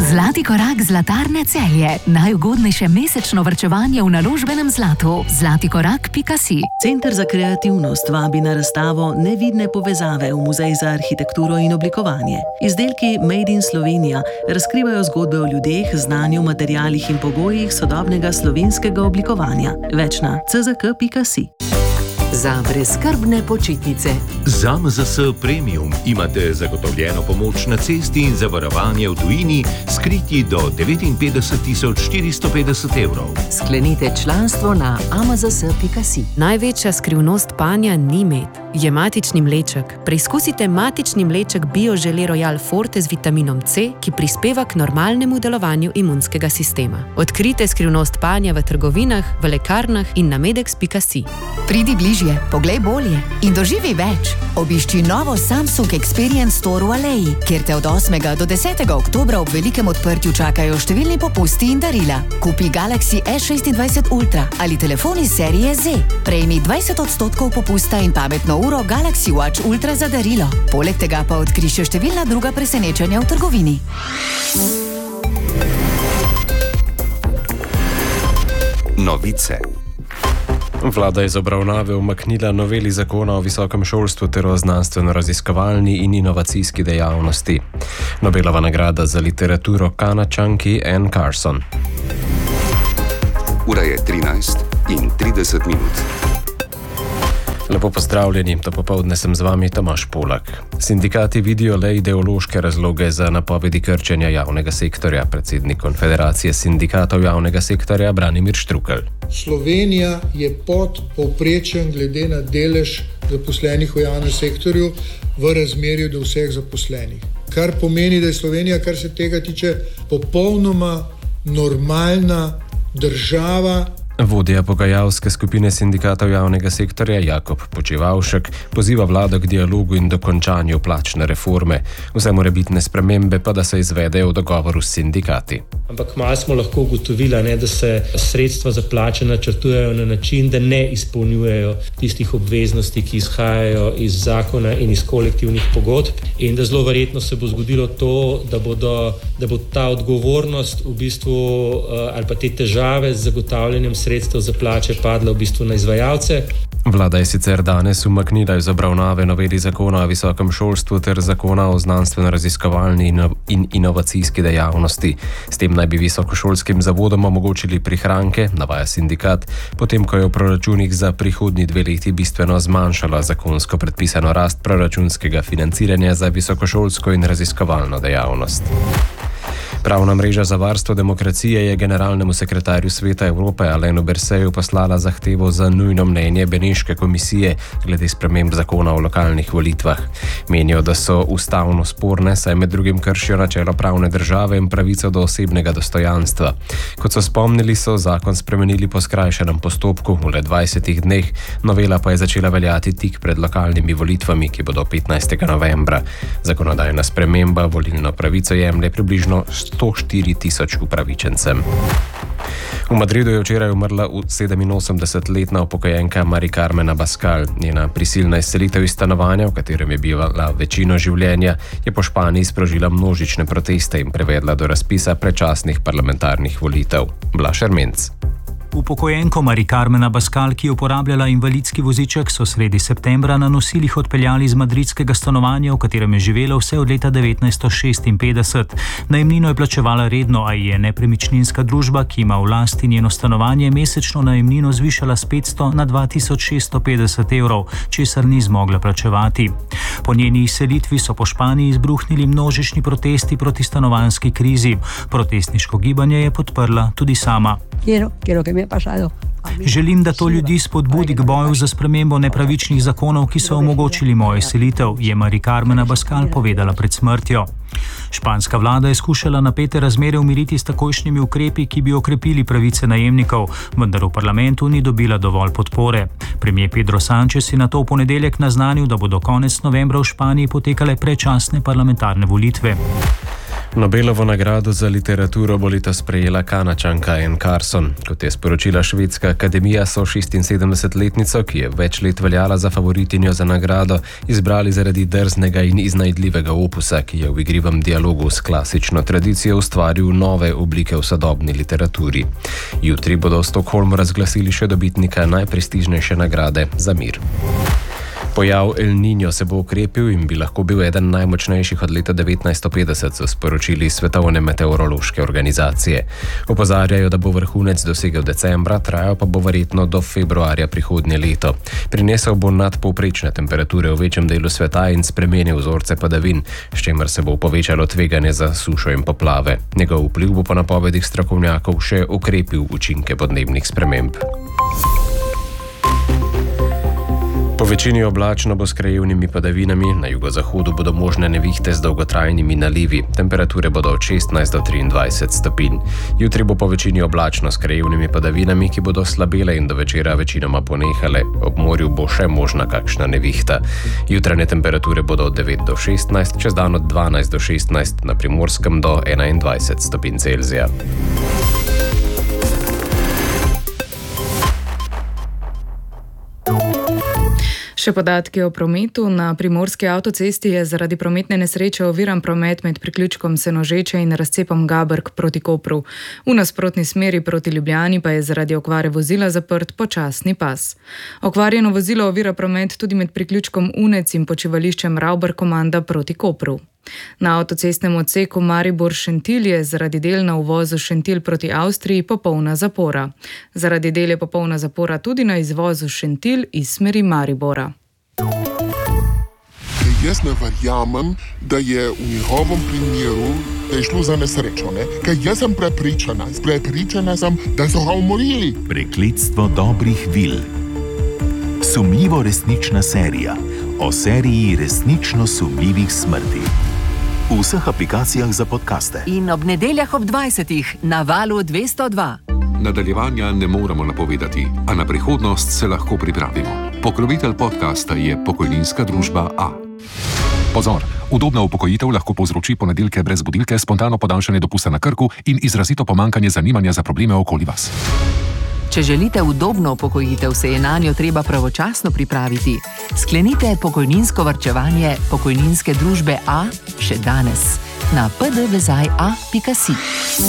Zlati korak Zlatarne Celje. Najugodnejše mesečno varčevanje v naložbenem zlatu. Zlatikorak.si. Center za kreativnost vabi na razstavo Nevidne povezave v Muzej za arhitekturo in oblikovanje. Izdelki Made in Slovenija razkrivajo zgodbe o ljudeh, znanju, materialih in pogojih sodobnega slovenskega oblikovanja. Več na czk.si. Za brezskrbne počitnice. Z AMZS Premium imate zagotovljeno pomoč na cesti in zavarovanje v tujini, skriti do 59.450 evrov. Sklenite članstvo na amzs.si. Največja skrivnost panja ni med, je matični mleček. Preizkusite matični mleček BioGelé Royal Forte z vitaminom C, ki prispeva k normalnemu delovanju imunskega sistema. Odkrite skrivnost panja v trgovinah, v lekarnah in na medex.si. Pridi bližje, poglej bolje in doživi več. Obišči novo Samsung Experience Store v Aleji, kjer te od 8. do 10. oktobra ob velikem odprtju čakajo številni popusti in darila. Kupi Galaxy S26 Ultra ali telefon iz serije Z. Prejmi 20% popusta in pametno uro Galaxy Watch Ultra za darilo. Poleg tega pa odkri še številna druga presenečenja v trgovini. Novice. Vlada je iz obravnave umaknila noveli zakona o visokem šolstvu ter o znanstveno-raziskovalni in inovacijski dejavnosti. Nobelova nagrada za literaturo Kanačanki Anne Carson. Ura je 13:30. Lepo pozdravljeni, to popoldne sem z vami Tomaž Polak. Sindikati vidijo le ideološke razloge za napovedi krčenja javnega sektorja, predsednik Konfederacije sindikatov javnega sektorja Branimir Štrukelj. Slovenija je pod povprečjem glede na delež zaposlenih v javnem sektorju v razmerju do vseh zaposlenih. Kar pomeni, da je Slovenija, kar se tega tiče, popolnoma normalna država. Vodja pogajalske skupine sindikatov javnega sektorja Jakob Počivavšek poziva vlado k dialogu in dokončanju plačne reforme. Vse morebitne spremembe pa da se izvedejo v dogovoru s sindikati. Ampak malo smo lahko ugotovili, da se sredstva za plače načrtujejo na način, da ne izpolnjujejo tistih obveznosti, ki izhajajo iz zakona in iz kolektivnih pogodb, in da zelo verjetno se bo zgodilo to, da bo ta odgovornost v bistvu ali pa te težave z zagotavljanjem sredstev za plače padla v bistvu na izvajalce. Vlada je sicer danes umaknila iz obravnave noveli zakona o visokem šolstvu ter zakona o znanstveno-raziskovalni in inovacijski dejavnosti. S tem naj bi visokošolskim zavodom omogočili prihranke, navaja sindikat, potem ko je v proračunih za prihodnji 2 leti bistveno zmanjšala zakonsko predpisano rast proračunskega financiranja za visokošolsko in raziskovalno dejavnost. Pravna mreža za varstvo demokracije je generalnemu sekretarju Sveta Evrope Alenu Berseju poslala zahtevo za nujno mnenje Beneške komisije glede sprememb zakona o lokalnih volitvah. Menijo, da so ustavno sporne, saj med drugim kršijo načelo pravne države in pravico do osebnega dostojanstva. Kot so spomnili, so zakon spremenili po skrajšanem postopku v le 20 dneh, novela pa je začela veljati tik pred lokalnimi volitvami, ki bodo 15. novembra. Zakonodajna sprememba volilno pravico jemlje približno 104.000 upravičencem. V Madridu je včeraj umrla 87-letna upokojenka Mari Carmen Abascal. Njena prisilna izselitev iz stanovanja, v katerem je bivala večino življenja, je po Španiji sprožila množične proteste in privedla do razpisa predčasnih parlamentarnih volitev. Blaž Ermenc. Upokojenko Mari Carmen Abascal, ki je uporabljala invalidski voziček, so sredi septembra na nosilih odpeljali iz madridskega stanovanja, v katerem je živela vse od leta 1956. Najemnino je plačevala redno, a je nepremičninska družba, ki ima v lasti njeno stanovanje, mesečno najemnino zvišala z 500 na 2650 evrov, česar ni zmogla plačevati. Po njeni izselitvi so po Španiji izbruhnili množični protesti proti stanovanjski krizi. Protestniško gibanje je podprla tudi sama. Želim, da to ljudi spodbudi k boju za spremembo nepravičnih zakonov, ki so omogočili mojo selitev, je Mari Carmen Abascal povedala pred smrtjo. Španska vlada je skušala napete razmere umiriti s takojšnjimi ukrepi, ki bi okrepili pravice najemnikov, vendar v parlamentu ni dobila dovolj podpore. Premier Pedro Sánchez je nato v ponedeljek naznanil, da bodo konec novembra v Španiji potekale predčasne parlamentarne volitve. Nobelovo nagrado za literaturo bo letos prejela Kanačanka Anne Carson. Kot je sporočila Švedska akademija, so 76-letnico, ki je več let veljala za favoritinjo za nagrado, izbrali zaradi drznega in iznajdljivega opusa, ki je v igrivem dialogu s klasično tradicijo ustvaril nove oblike v sodobni literaturi. Jutri bodo v Stockholmu razglasili še dobitnika najprestižnejše nagrade za mir. Pojav El Niño se bo ukrepil in bi lahko bil eden najmočnejših od leta 1950, so sporočili Svetovne meteorološke organizacije. Opozarjajo, da bo vrhunec dosegel decembra, trajal pa bo verjetno do februarja prihodnje leto. Prinesel bo nadpovprečne temperature v večjem delu sveta in spremenil vzorce padavin, s čimer se bo povečalo tveganje za sušo in poplave. Njegov vpliv bo po napovedih strokovnjakov še ukrepil učinke podnebnih sprememb. Po večini oblačno bo s krajevnimi padavinami, na jugozahodu bodo možne nevihte z dolgotrajnimi nalivi, temperature bodo od 16 do 23 stopinj. Jutri bo po večini oblačno s krajevnimi padavinami, ki bodo slabele in do večera večinoma ponehale. Ob morju bo še možna kakšna nevihta. Jutranje temperature bodo od 9 do 16, čez dan od 12 do 16, na Primorskem do 21 stopinj Celzija. Še podatki o prometu. Na primorski avtocesti je zaradi prometne nesreče oviran promet med priključkom Senožeče in razcepom Gabrk proti Kopru. V nasprotni smeri proti Ljubljani pa je zaradi okvare vozila zaprt počasni pas. Okvarjeno vozilo ovira promet tudi med priključkom Unec in počivališčem Ravbar-Komanda proti Kopru. Na avtocestnem odseku Maribor-Šentilj je zaradi del na uvozu Šentilj proti Avstriji popolna zapora. Zaradi del je popolna zapora tudi na izvozu Šentilj iz smeri Maribora. Jaz ne verjamem, da je v njihovem primeru šlo za nesrečo, ne? Ker jaz sem prepričana sem, da so ga umorili. Prekletstvo dobrih vil. Sumljivo resnična serija o seriji resnično sumljivih smrti. V vseh aplikacijah za podcaste. In ob nedeljah ob 20. na Valu 202. Nadaljevanja ne moremo napovedati, a na prihodnost se lahko pripravimo. Pokrovitelj podcasta je pokojninska družba A. Pozor! Udobna upokojitev lahko povzroči ponedeljke brez budilke, spontano podaljšanje dopusta na Krku in izrazito pomanjkanje zanimanja za probleme okoli vas. Če želite udobno upokojitev, se je nanjo treba pravočasno pripraviti. Sklenite pokojninsko varčevanje pokojninske družbe A še danes na pdvezaj.a.si.